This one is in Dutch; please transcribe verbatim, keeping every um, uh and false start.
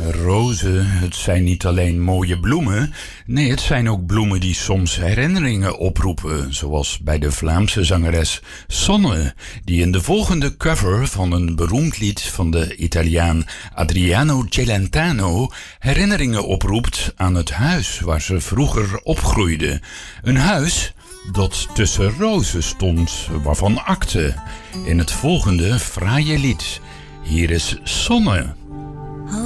Rozen, het zijn niet alleen mooie bloemen. Nee, het zijn ook bloemen die soms herinneringen oproepen. Zoals bij de Vlaamse zangeres Sonne, die in de volgende cover van een beroemd lied van de Italiaan Adriano Celentano herinneringen oproept aan het huis waar ze vroeger opgroeide. Een huis dat tussen rozen stond, waarvan akte in het volgende fraaie lied. Hier is Sonne.